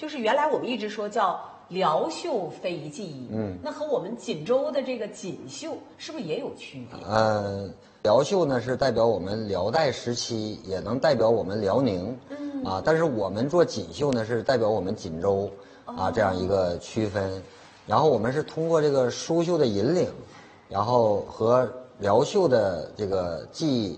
就是原来我们一直说叫辽绣非遗技艺，那和我们锦州的这个锦绣是不是也有区别？ 辽绣呢是代表我们辽代时期，也能代表我们辽宁，但是我们做锦绣呢是代表我们锦州，这样一个区分。然后我们是通过这个书绣的引领，然后和辽绣的这个技艺